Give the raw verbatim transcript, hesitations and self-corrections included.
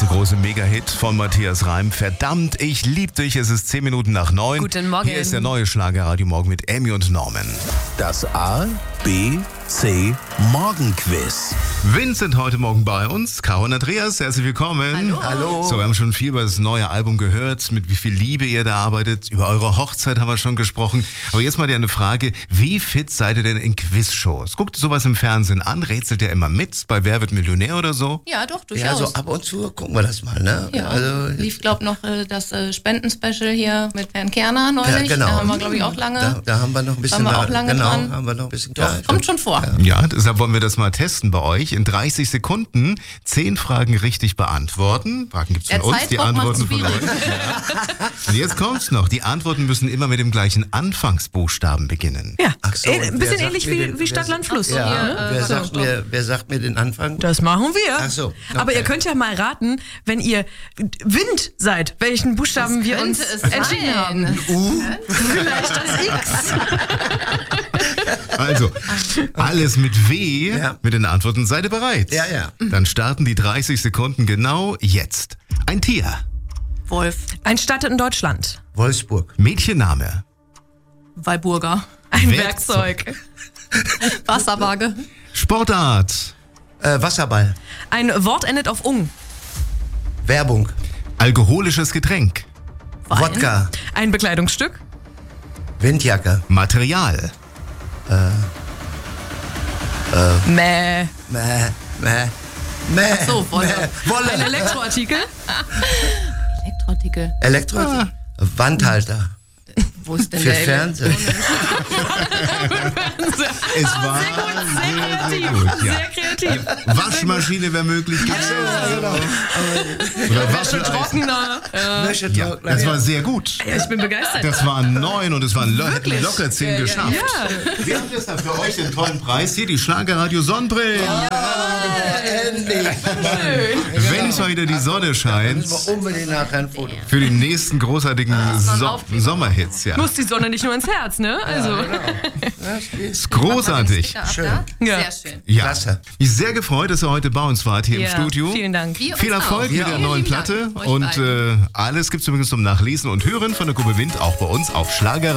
riesengroße Mega-Hit von Matthias Reim. Verdammt, ich lieb dich. Es ist zehn Minuten nach neun. Guten Morgen. Hier ist der neue Schlager-Radio Morgen mit Emmy und Norman. Das A, B, C Morgenquiz. Vincent heute Morgen bei uns. Caro und Andreas, herzlich willkommen. Hallo. Hallo. So, wir haben schon viel über das neue Album gehört, mit wie viel Liebe ihr da arbeitet. Über eure Hochzeit haben wir schon gesprochen. Aber jetzt mal dir eine Frage. Wie fit seid ihr denn in Quizshows? Guckt ihr sowas im Fernsehen an? Rätselt ihr immer mit? Bei Wer wird Millionär oder so? Ja, doch, Ja, durchaus. so ab und zu gucken wir das mal, ne? Ja, Also, lief, glaub noch äh, das äh, Spendenspecial hier mit Bernd Kerner neulich. ja, genau. Da haben wir, glaube ich, auch lange. Da, da haben wir noch ein bisschen Waren wir auch da- lange genau, dran. haben wir noch ein bisschen Doch, da- kommt schon vor. Ja, deshalb wollen wir das mal testen bei euch. In dreißig Sekunden zehn Fragen richtig beantworten. Fragen gibt's von Der uns, die Zeitdruck macht's Antworten von euch. schwierig. Ja. Und jetzt kommt's noch. Die Antworten müssen immer mit dem gleichen Anfangsbuchstaben beginnen. Ja, Ach so, äh, und ein wer bisschen sagt ähnlich mir wie, den- wie wer- Stadt, Land, Fluss. Ja, Ja, wer, äh, sagt so, mir, wer sagt mir den Anfang? Das machen wir. Ach so, okay. Aber ihr könnt ja mal raten, wenn ihr Wind seid, welchen Buchstaben wir uns könnte es entschieden sein. haben. U? Vielleicht das X. Also, alles mit W, Ja. mit den Antworten. Seid ihr bereit? Ja, ja. Dann starten die dreißig Sekunden genau jetzt. Ein Tier, Wolf, Ein Stadt in Deutschland. Wolfsburg. Mädchenname, Walburger, Ein Werkzeug. Werkzeug. Wasserwaage, Sportart, Äh, Wasserball. Ein Wort endet auf ung. Werbung. alkoholisches Getränk, Wein, Wodka. Ein Bekleidungsstück. Windjacke. Material, Mäh. Mäh, mäh, mäh. so, Wolle. mäh. Wolle. Ein Elektroartikel. Elektroartikel. Elektro. Wandhalter. Wo ist denn Für der Fernsehen. es war sehr, sehr gut. Ja. Sehr kreativ. Waschmaschine wäre möglich gewesen. Oder Waschel- Trockener. Ja, Wäschetrockner. das war sehr gut. Ja, ich bin begeistert. Das waren neun und es waren lo hätten locker zehn geschafft. Ja. Wir haben deshalb für euch den tollen Preis hier, die Schlagerradio Sonnenbrillen. Endlich. Wenn es mal wieder die Sonne scheint, Müssen wir unbedingt nachher ein Foto. für die nächsten großartigen so Aufkleber. Sommerhits. Ja. Muss die Sonne nicht nur ins Herz, ne? Also. Ist großartig. Schön. Ja. Sehr schön. Ja. Klasse. Ich bin sehr gefreut, dass ihr heute bei uns wart hier Ja, im Studio. Vielen Dank. Wir Viel uns Erfolg auch. mit Ja. der neuen Vielen Platte Dank euch und beiden. äh, alles gibt's übrigens zum Nachlesen und Hören von der Gruppe Wind auch bei uns auf Schlager.